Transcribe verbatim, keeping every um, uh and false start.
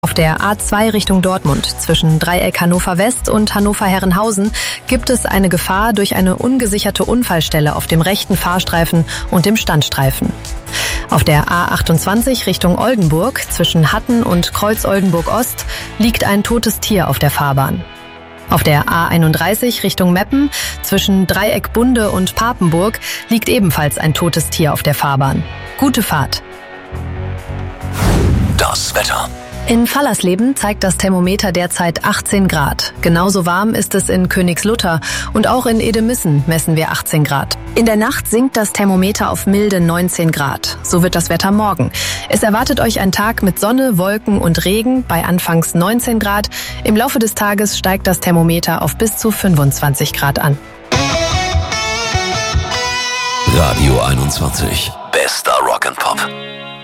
Auf der A zwei Richtung Dortmund zwischen Dreieck Hannover West und Hannover-Herrenhausen gibt es eine Gefahr durch eine ungesicherte Unfallstelle auf dem rechten Fahrstreifen und dem Standstreifen. Auf der A achtundzwanzig Richtung Oldenburg zwischen Hatten und Kreuz Oldenburg Ost liegt ein totes Tier auf der Fahrbahn. Auf der A einunddreißig Richtung Meppen zwischen Dreieck Bunde und Papenburg liegt ebenfalls ein totes Tier auf der Fahrbahn. Gute Fahrt. Das Wetter. In Fallersleben zeigt das Thermometer derzeit achtzehn Grad. Genauso warm ist es in Königslutter und auch in Edemissen messen wir achtzehn Grad. In der Nacht sinkt das Thermometer auf milde neunzehn Grad. So wird das Wetter morgen. Es erwartet euch ein Tag mit Sonne, Wolken und Regen bei anfangs neunzehn Grad. Im Laufe des Tages steigt das Thermometer auf bis zu fünfundzwanzig Grad an. Radio einundzwanzig. Bester Rock'n'Pop.